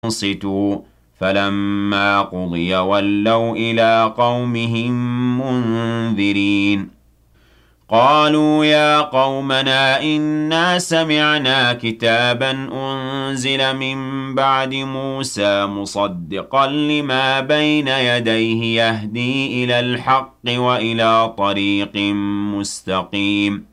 وَأَنصِتُوا فَلَمَّا قُضِيَ وَلَّوْا إِلَىٰ قَوْمِهِم مُّنذِرِينَ قَالُوا يَا قَوْمَنَا إِنَّا سَمِعْنَا كِتَابًا أُنزِلَ مِن بَعْدِ مُوسَىٰ مُصَدِّقًا لِّمَا بَيْنَ يَدَيْهِ يَهْدِي إِلَى الْحَقِّ وَإِلَىٰ طَرِيقٍ مُّسْتَقِيمٍ